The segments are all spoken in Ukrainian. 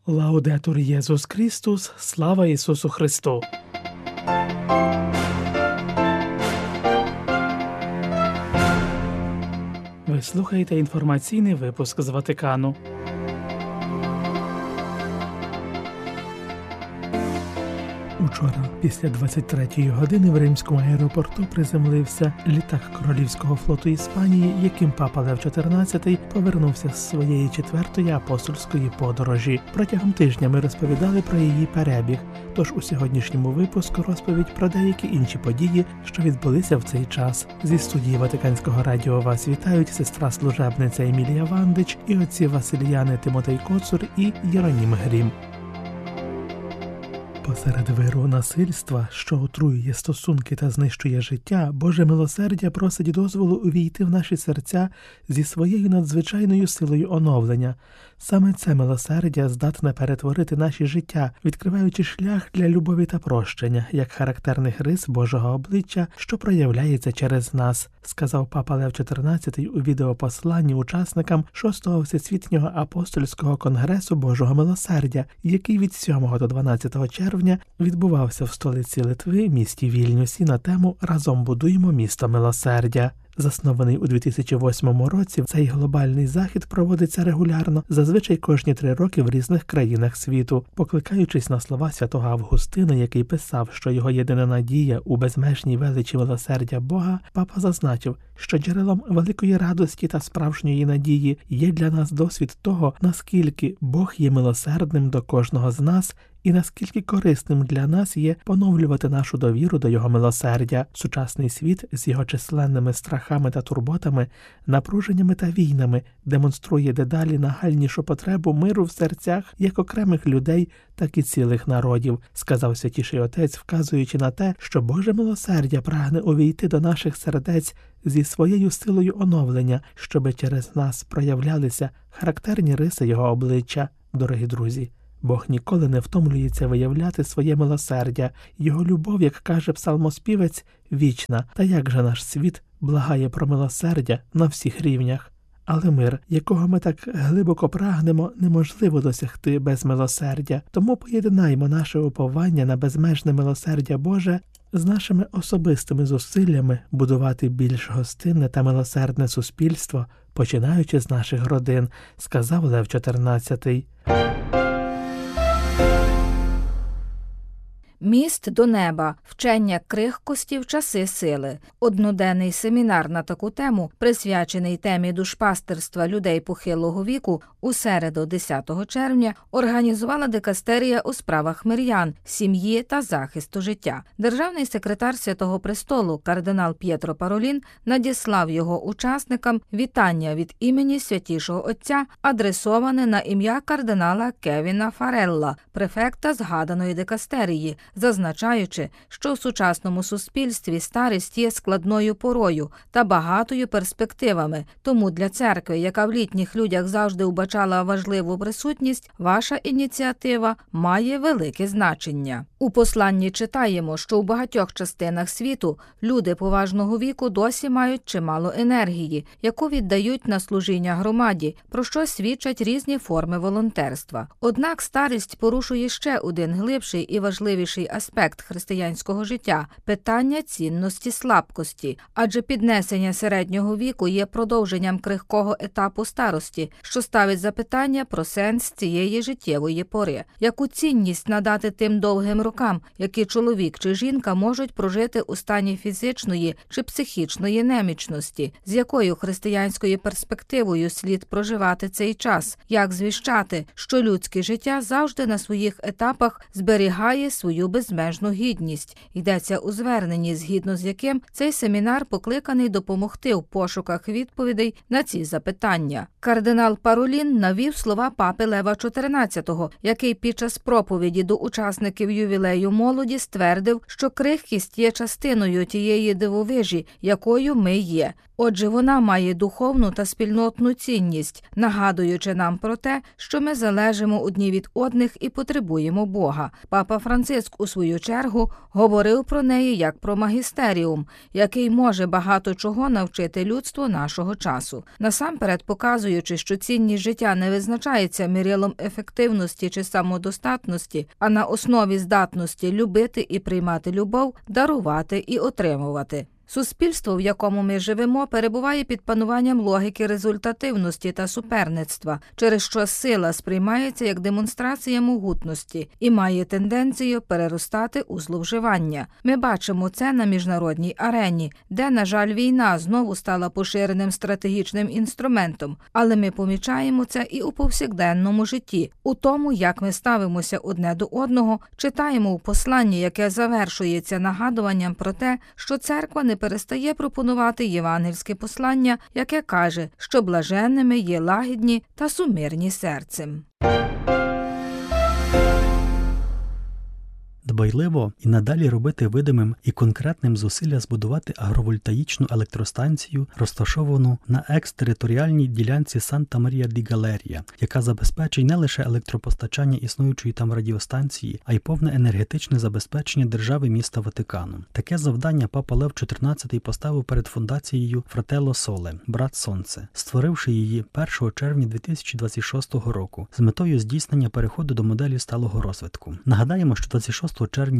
Лаудетур Єсус Христос, слава Ісусу Христу! Ви слухаєте інформаційний випуск з Ватикану. Учора, після 23-ї години, в Римському аеропорту приземлився літак Королівського флоту Іспанії, яким Папа Лев XIV повернувся з своєї 4-ї апостольської подорожі. Протягом тижня ми розповідали про її перебіг, тож у сьогоднішньому випуску розповідь про деякі інші події, що відбулися в цей час. Зі студії Ватиканського радіо вас вітають сестра-служебниця Емілія Вандич і отці Василіяни Тимотей Коцур і Єронім Грім. Посеред виру насильства, що отруює стосунки та знищує життя, Боже милосердя просить дозволу увійти в наші серця зі своєю надзвичайною силою оновлення. Саме це милосердя здатне перетворити наші життя, відкриваючи шлях для любові та прощення, як характерних рис Божого обличчя, що проявляється через нас, сказав Папа Лев XIV у відеопосланні учасникам 6-го Всесвітнього апостольського конгресу Божого милосердя, який від 7 до 12 червня відбувався в столиці Литви, місті Вільнюсі, на тему «Разом будуємо місто милосердя». Заснований у 2008 році, цей глобальний захід проводиться регулярно, зазвичай кожні 3 роки в різних країнах світу. Покликаючись на слова святого Августина, який писав, що його єдина надія у безмежній величі милосердя Бога, Папа зазначив, що джерелом великої радості та справжньої надії є для нас досвід того, наскільки Бог є милосердним до кожного з нас, і наскільки корисним для нас є поновлювати нашу довіру до Його милосердя. Сучасний світ з його численними страхами та турботами, напруженнями та війнами демонструє дедалі нагальнішу потребу миру в серцях як окремих людей, так і цілих народів, сказав Святіший Отець, вказуючи на те, що Боже милосердя прагне увійти до наших сердець зі своєю силою оновлення, щоби через нас проявлялися характерні риси Його обличчя. Дорогі друзі, Бог ніколи не втомлюється виявляти своє милосердя. Його любов, як каже псалмоспівець, вічна. Та як же наш світ благає про милосердя на всіх рівнях? Але мир, якого ми так глибоко прагнемо, неможливо досягти без милосердя. Тому поєднаймо наше уповання на безмежне милосердя Боже з нашими особистими зусиллями будувати більш гостинне та милосердне суспільство, починаючи з наших родин, сказав Лев XIV. Міст до неба. Вчення крихкості в часи сили. Одноденний семінар на таку тему, присвячений темі душпастерства людей похилого віку, у середу 10 червня організувала дикастерія у справах мирян, сім'ї та захисту життя. Державний секретар Святого Престолу кардинал П'єтро Паролін надіслав його учасникам вітання від імені Святішого Отця, адресоване на ім'я кардинала Кевіна Фарелла, префекта згаданої дикастерії, зазначаючи, що в сучасному суспільстві старість є складною порою та багатою перспективами, тому для церкви, яка в літніх людях завжди вбачала важливу присутність, ваша ініціатива має велике значення. У посланні читаємо, що у багатьох частинах світу люди поважного віку досі мають чимало енергії, яку віддають на служіння громаді, про що свідчать різні форми волонтерства. Однак старість порушує ще один глибший і важливіший аспект християнського життя – питання цінності слабкості, адже піднесення середнього віку є продовженням крихкого етапу старості, що ставить запитання про сенс цієї життєвої пори. Яку цінність надати тим довгим рокам, які чоловік чи жінка можуть прожити у стані фізичної чи психічної немічності, з якою християнською перспективою слід проживати цей час, як звіщати, що людське життя завжди на своїх етапах зберігає свою безмежну гідність. Йдеться у зверненні, згідно з яким цей семінар покликаний допомогти в пошуках відповідей на ці запитання. Кардинал Паролін навів слова папи Лева XIV, який під час проповіді до учасників ювілею молоді ствердив, що крихкість є частиною тієї дивовижі, якою ми є. Отже, вона має духовну та спільнотну цінність, нагадуючи нам про те, що ми залежимо одні від одних і потребуємо Бога. Папа Франциск, у свою чергу, говорив про неї як про магістеріум, який може багато чого навчити людство нашого часу. Насамперед показуючи, що цінність життя не визначається мірилом ефективності чи самодостатності, а на основі здатності любити і приймати любов, дарувати і отримувати. Суспільство, в якому ми живемо, перебуває під пануванням логіки результативності та суперництва, через що сила сприймається як демонстрація могутності і має тенденцію переростати у зловживання. Ми бачимо це на міжнародній арені, де, на жаль, війна знову стала поширеним стратегічним інструментом, але ми помічаємо це і у повсякденному житті, у тому, як ми ставимося одне до одного, читаємо у посланні, яке завершується нагадуванням про те, що церква не перестає пропонувати євангельське послання, яке каже, що блаженними є лагідні та сумирні серцем. Дбайливо і надалі робити видимим і конкретним зусилля збудувати агровольтаїчну електростанцію, розташовану на екстериторіальній ділянці Санта-Марія-ді-Галерія, яка забезпечить не лише електропостачання існуючої там радіостанції, а й повне енергетичне забезпечення держави міста Ватикану. Таке завдання папа Лев XIV поставив перед фундацією Fratello Sole, Брат Сонце, створивши її 1 червня 2026 року з метою здійснення переходу до моделі сталого розвитку. Нагадаємо, що 26 червня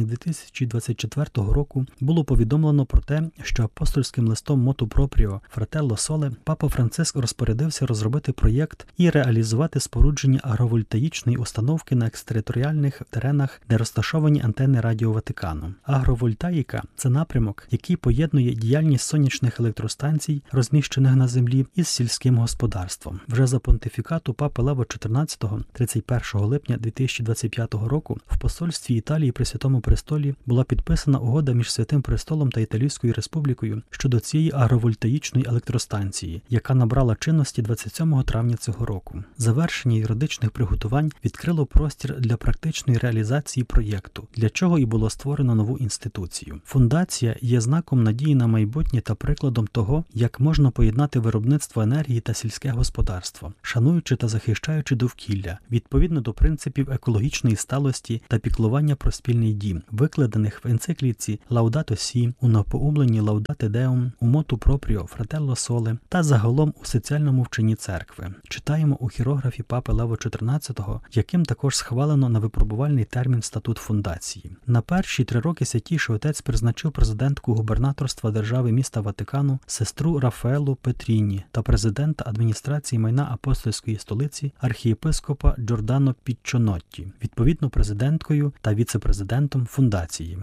2024 року було повідомлено про те, що апостольським листом Motu Proprio Fratello Sole папа Франциск розпорядився розробити проєкт і реалізувати спорудження агровольтаїчної установки на екстериторіальних теренах, де розташовані антени Радіо Ватикану. Агровольтаїка – це напрямок, який поєднує діяльність сонячних електростанцій, розміщених на землі, із сільським господарством. Вже за понтифікату папи Лева XIV 31 липня 2025 року в посольстві Італії при Святому Престолі була підписана угода між Святим Престолом та Італійською Республікою щодо цієї агровольтаїчної електростанції, яка набрала чинності 27 травня цього року. Завершення юридичних приготувань відкрило простір для практичної реалізації проєкту, для чого і було створено нову інституцію. Фундація є знаком надії на майбутнє та прикладом того, як можна поєднати виробництво енергії та сільське господарство, шануючи та захищаючи довкілля, відповідно до принципів екологічної сталості та піклування про спільний дім, викладених в енцикліці Laudato Si, у напоумленні Laudate Deum, у Motu Proprio Fratello Sole та загалом у соціальному вченні церкви. Читаємо у хірографі папи Лева XIV, яким також схвалено на випробувальний термін статут фундації. На перші 3 роки Святійший Отець призначив президентку губернаторства держави міста Ватикану сестру Рафаелу Петріні та президента адміністрації майна апостольської столиці архієпископа Джордано Піччонотті, відповідно президенткою та віце-президентом фундації.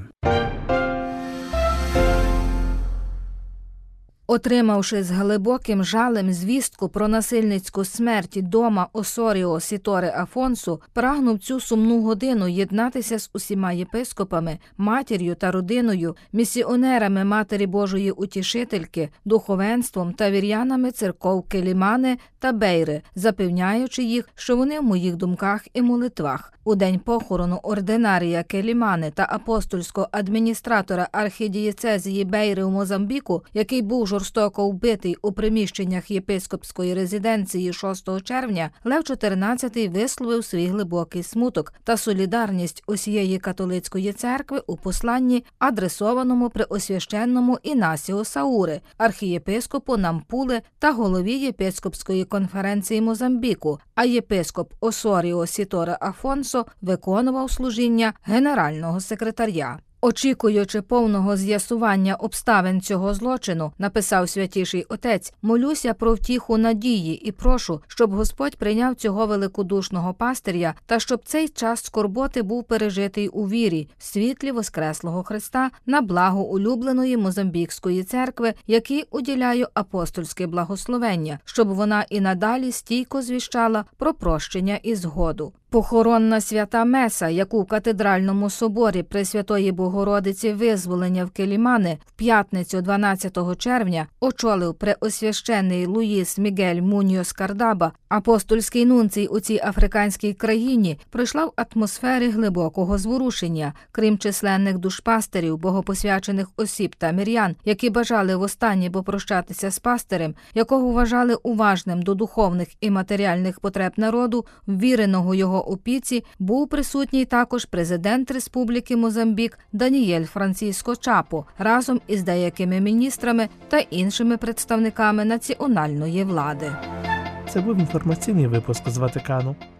Отримавши з глибоким жалем звістку про насильницьку смерть дома Осоріо Сіторе Афонсу, прагнув цю сумну годину єднатися з усіма єпископами, матір'ю та родиною, місіонерами Матері Божої Утішительки, духовенством та вір'янами церков Келімане та Бейри, запевняючи їх, що вони в моїх думках і молитвах. У день похорону ординарія Келімане та апостольського адміністратора архідієцезії Бейри у Мозамбіку, який був жорстоко вбитий у приміщеннях єпископської резиденції 6 червня, Лев XIV висловив свій глибокий смуток та солідарність усієї католицької церкви у посланні, адресованому преосвященному Інасіо Саури, архієпископу Нампуле та голові єпископської конференції Мозамбіку, а єпископ Осоріо Сіторе Афонсо виконував служіння генерального секретаря. Очікуючи повного з'ясування обставин цього злочину, написав Святіший Отець, молюся про втіху надії і прошу, щоб Господь прийняв цього великодушного пастиря та щоб цей час скорботи був пережитий у вірі, в світлі Воскреслого Христа, на благо улюбленої Мозамбікської церкви, якій уділяю апостольське благословення, щоб вона і надалі стійко звіщала про прощення і згоду. Похоронна свята Меса, яку в катедральному соборі Пресвятої Богородиці Визволення в Келімане в п'ятницю 12 червня очолив преосвящений Луїс Мігель Муньйос Кардаба, апостольський нунцій у цій африканській країні, пройшла в атмосфері глибокого зворушення. Крім численних душпастерів, богопосвячених осіб та мирян, які бажали востаннє попрощатися з пастирем, якого вважали уважним до духовних і матеріальних потреб народу, ввіреного його опіці, був присутній також президент Республіки Мозамбік Даніель Франциско Чапо разом із деякими міністрами та іншими представниками національної влади. Це був інформаційний випуск з Ватикану.